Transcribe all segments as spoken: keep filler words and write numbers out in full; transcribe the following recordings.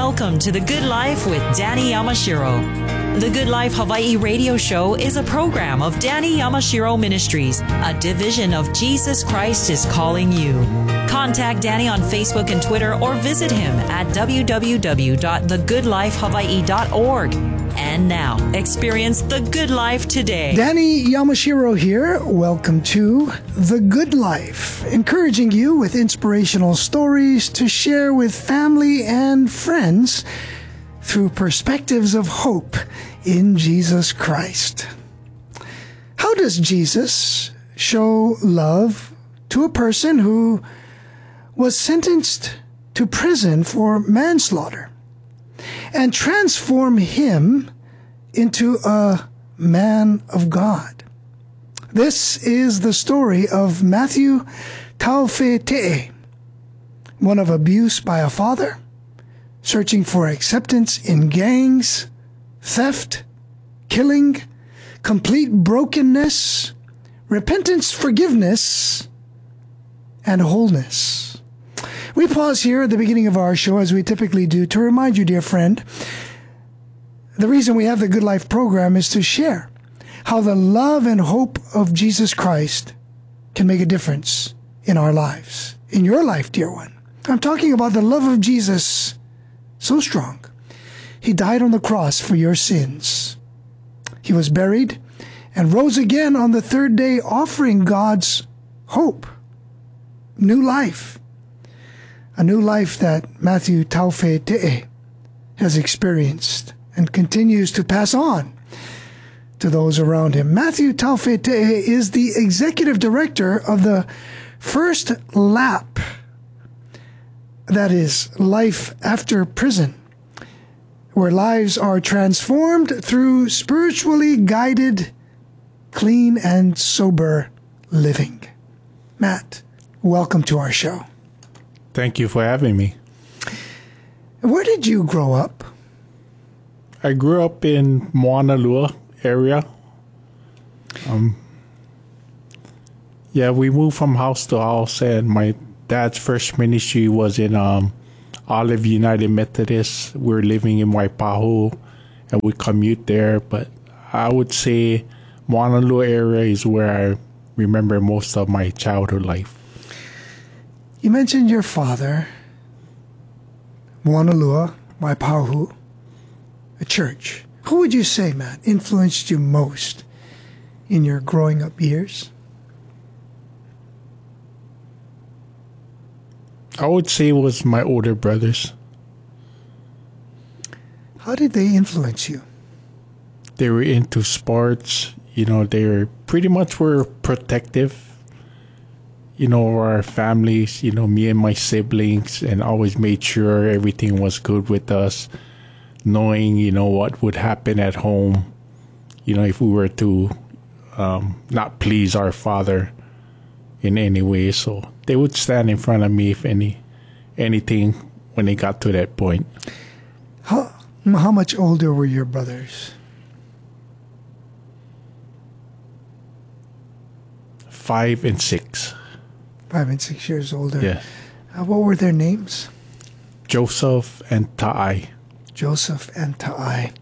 Welcome to The Good Life with Danny Yamashiro. The Good Life Hawaii radio show is a program of Danny Yamashiro Ministries, a division of Jesus Christ is Calling You. Contact Danny on Facebook and Twitter or visit him at w w w dot the good life hawaii dot org. And now, experience the good life today. Danny Yamashiro here. Welcome to The Good Life, encouraging you with inspirational stories to share with family and friends through perspectives of hope in Jesus Christ. How does Jesus show love to a person who was sentenced to prison for manslaughter and transform him into a man of God? This is the story of Matthew Taufete'e, one of abuse by a father, searching for acceptance in gangs, theft, killing, complete brokenness, repentance, forgiveness, and wholeness. We pause here at the beginning of our show, as we typically do, to remind you, dear friend, the reason we have the Good Life program is to share how the love and hope of Jesus Christ can make a difference in our lives, in your life, dear one. I'm talking about the love of Jesus, so strong. He died on the cross for your sins. He was buried and rose again on the third day, offering God's hope, new life. A new life that Matthew Taufete'e has experienced and continues to pass on to those around him. Matthew Taufete'e is the executive director of the First Lap, that is, Life After Prison, where lives are transformed through spiritually guided, clean, and sober living. Matt, welcome to our show. Thank you for having me. Where did you grow up? I grew up in Moanalua area. Um, yeah, we moved from house to house, and my dad's first ministry was in um, Olive United Methodist. We were living in Waipahu, and we commute there. But I would say Moanalua area is where I remember most of my childhood life. You mentioned your father, Moanalua, Waipahu, a church. Who would you say, Matt, influenced you most in your growing up years? I would say it was my older brothers. How did they influence you? They were into sports. You know, they were pretty much were protective. You know, our families, you know, me and my siblings, and always made sure everything was good with us, knowing, you know, what would happen at home, you know, if we were to um, not please our father in any way. So they would stand in front of me if any anything when they got to that point. How, how much older were your brothers? Five and six. Five and six years older. Yeah. Uh, what were their names? Joseph and Ta'ai. Joseph and Ta'ai.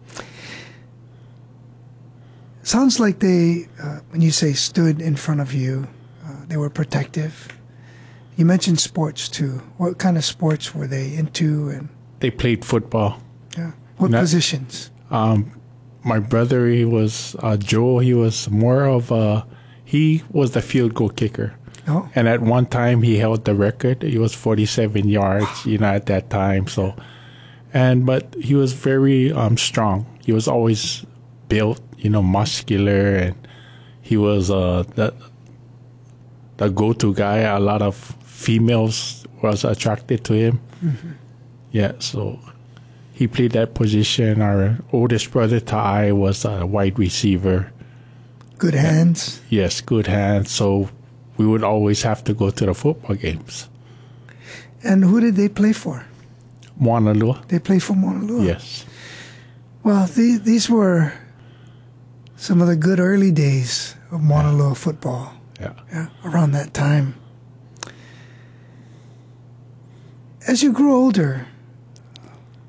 Sounds like they, uh, when you say stood in front of you, uh, they were protective. You mentioned sports too. What kind of sports were they into? And they played football. Yeah. What Not, positions? Um, my brother, he was uh, Joe. He was more of a. He was the field goal kicker. Oh. And at one time, he held the record. He was forty-seven yards, you know, at that time. So, and but he was very um, strong. He was always built, you know, muscular, and he was uh, the the go-to guy. A lot of females was attracted to him. Mm-hmm. Yeah, so he played that position. Our oldest brother, Tai, was a wide receiver. Good hands. And, yes, good hands. So we would always have to go to the football games. And who did they play for? Moanalua. They played for Moanalua? Yes. Well, the, these were some of the good early days of Moanalua yeah. football. Yeah. yeah. Around that time. As you grew older,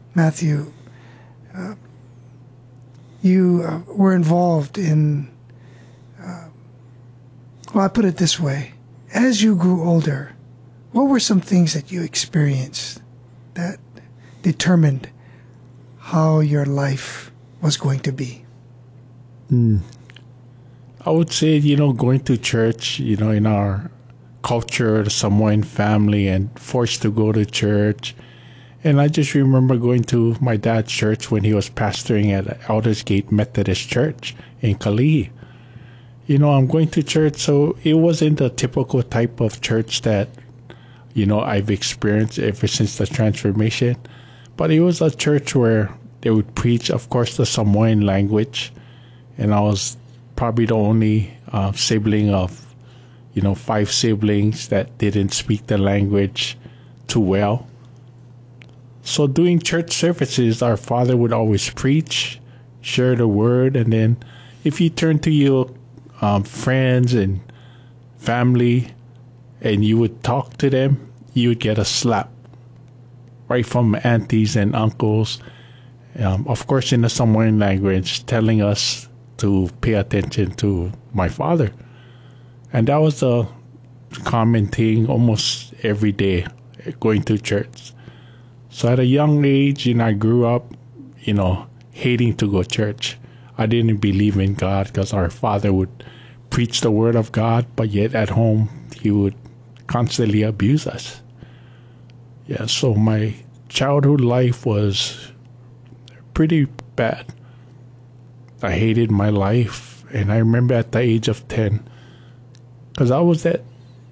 Matthew, uh, you uh, were involved in, uh, well, I put it this way. As you grew older, what were some things that you experienced that determined how your life was going to be? Mm. I would say, you know, going to church, you know, in our culture, the Samoan family, and forced to go to church. And I just remember going to my dad's church when he was pastoring at Aldersgate Methodist Church in Kalihi. You know, I'm going to church, so it wasn't the typical type of church that, you know, I've experienced ever since the transformation. But it was a church where they would preach, of course, the Samoan language. And I was probably the only uh, sibling of, you know, five siblings that didn't speak the language too well. So during church services, our father would always preach, share the word, and then if you turn to your um, friends and family and you would talk to them, you would get a slap right from aunties and uncles, um, of course in the Samoan language, telling us to pay attention to my father. And that was a common thing almost every day going to church. So at a young age, you know, I grew up, you know, hating to go to church. I didn't believe in God because our father would preach the word of God, but yet at home he would constantly abuse us. Yeah, so my childhood life was pretty bad. I hated my life, and I remember at the age of ten, because I was that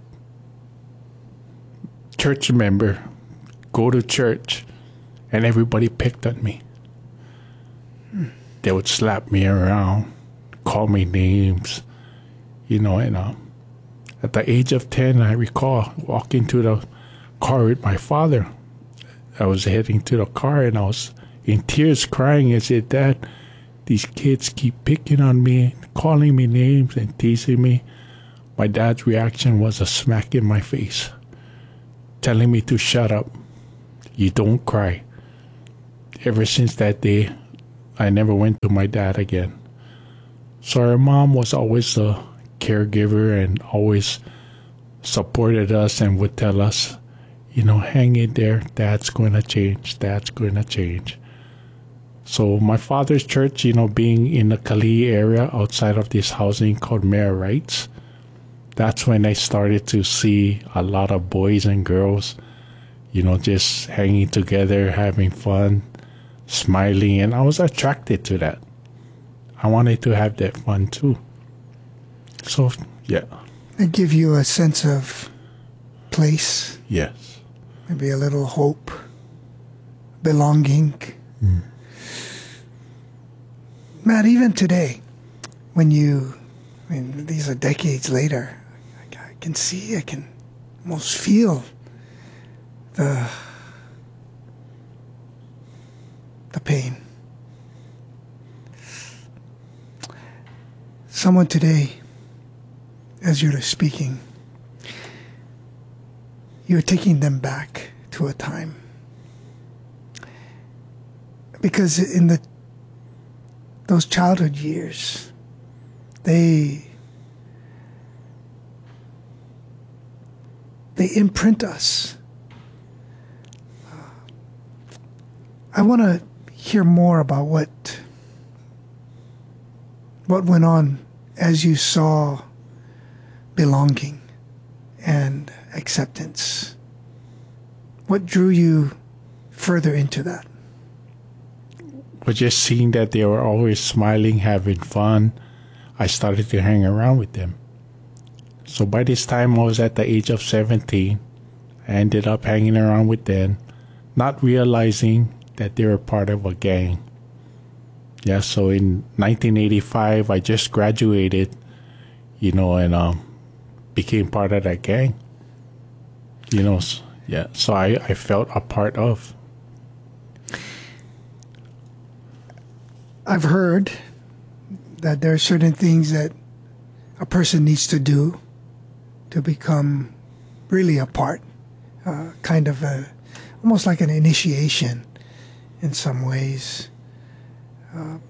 church member, go to church, and everybody picked on me. They would slap me around, call me names, you know, and uh, at the age of ten, I recall walking to the car with my father. I was heading to the car, and I was in tears crying. I said, Dad, these kids keep picking on me, calling me names and teasing me. My dad's reaction was a smack in my face, telling me to shut up. You don't cry. Ever since that day, I never went to my dad again. So our mom was always a caregiver and always supported us and would tell us, you know, hang in there, Dad's going to change, Dad's going to change. So my father's church, you know, being in the Kalihi area outside of this housing called Mayor Rights, that's when I started to see a lot of boys and girls, you know, just hanging together, having fun, smiling, and I was attracted to that. I wanted to have that fun too. So, yeah. It give you a sense of place. Yes. Maybe a little hope, belonging. Mm. Matt, even today, when you, I mean, these are decades later, I can see, I can almost feel the the pain. Someone today, as you're speaking, you're taking them back to a time. Because in the those childhood years, they they imprint us. I want to hear more about what what went on as you saw belonging and acceptance. What drew you further into that? But just seeing that they were always smiling, having fun, I started to hang around with them. So by this time, I was at the age of seventeen. I ended up hanging around with them, not realizing that they were part of a gang. Yeah, so in nineteen eighty-five, I just graduated, you know, and um, became part of that gang. You know, yeah, so I, I felt a part of. I've heard that there are certain things that a person needs to do to become really a part, uh, kind of a, almost like an initiation in some ways. Uh,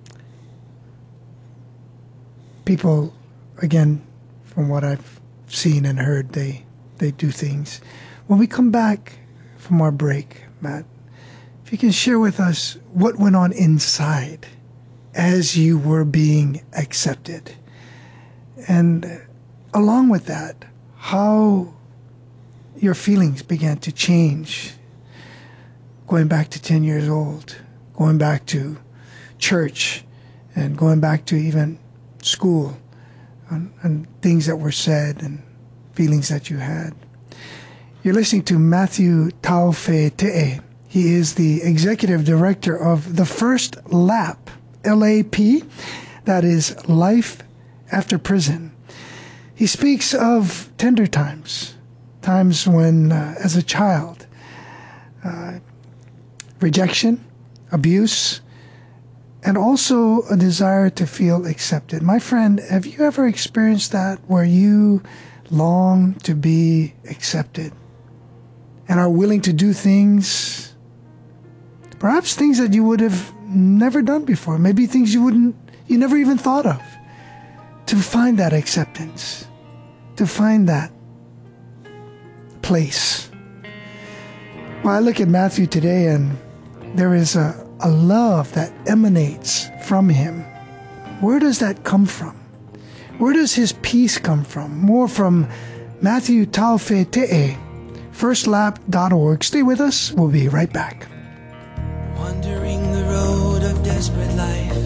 people, again, from what I've seen and heard, they, they do things. When we come back from our break, Matt, if you can share with us what went on inside as you were being accepted. And along with that, how your feelings began to change, going back to ten years old, going back to church, and going back to even school, and, and things that were said and feelings that you had. You're listening to Matthew Taufe Te'e. He is the executive director of the First LAP, L A P, that is Life After Prison. He speaks of tender times, times when, uh, as a child, uh, rejection, abuse, and also a desire to feel accepted. My friend, have you ever experienced that where you long to be accepted and are willing to do things, perhaps things that you would have never done before, maybe things you wouldn't, you never even thought of, to find that acceptance, to find that place? Well, I look at Matthew today, and there is a, a love that emanates from him. Where does that come from? Where does his peace come from? More from Matthew Taufe Te'e, first lap dot org. Stay with us. We'll be right back. Wandering the road of desperate life,